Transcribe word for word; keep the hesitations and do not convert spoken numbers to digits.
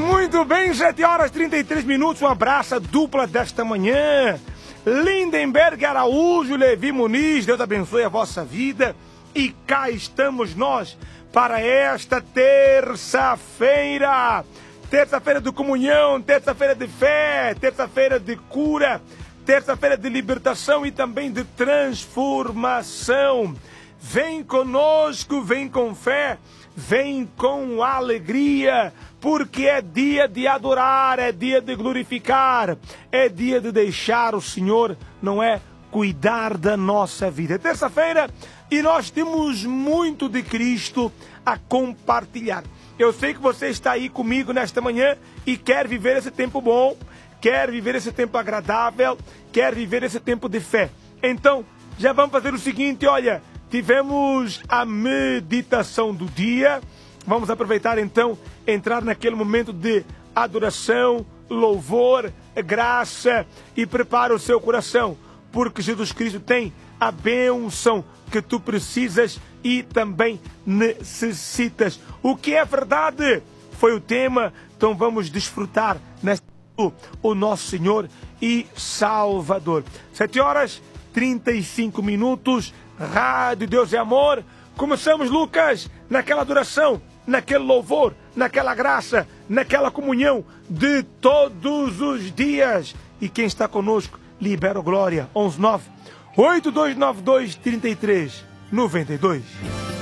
Muito bem, sete horas e trinta e três minutos, um abraço dupla desta manhã. Lindenberg Araújo, Levi Muniz, Deus abençoe a vossa vida. E cá estamos nós para esta terça-feira. Terça-feira de comunhão, terça-feira de fé, terça-feira de cura, terça-feira de libertação e também de transformação. Vem conosco, vem com fé, vem com alegria, porque é dia de adorar, é dia de glorificar, é dia de deixar o Senhor, não é, cuidar da nossa vida. É terça-feira e nós temos muito de Cristo a compartilhar. Eu sei que você está aí comigo nesta manhã e quer viver esse tempo bom, quer viver esse tempo agradável, quer viver esse tempo de fé. Então, já vamos fazer o seguinte, olha, tivemos a meditação do dia. Vamos aproveitar então, entrar naquele momento de adoração, louvor, graça e prepara o seu coração, porque Jesus Cristo tem a bênção que tu precisas e também necessitas. O que é verdade foi o tema, então vamos desfrutar nesta o nosso Senhor e Salvador. Sete horas e trinta e cinco minutos, Rádio Deus é Amor. Começamos, Lucas, naquela adoração, naquele louvor, naquela graça, naquela comunhão de todos os dias. E quem está conosco, libera o glória. onze nove oito dois nove dois três três nove dois.